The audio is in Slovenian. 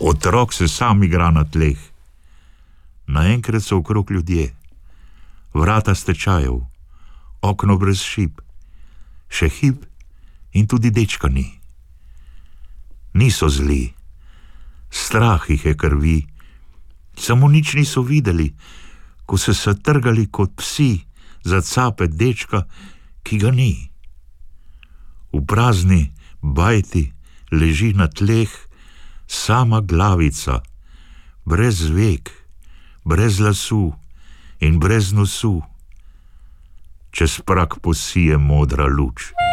Otrok se sam igra na tleh. Naenkrat so okrog ljudje, vrata stečajev, okno brez šip, še hip in tudi dečka ni. Niso zli, strah jih je krvi, samo nič niso videli, ko so se trgali kot psi za cape dečka, ki ga ni. V prazni bajti leži na tleh sama glavica, brez vek, brez lasu in brez nosu. Čez prak posije modra luč.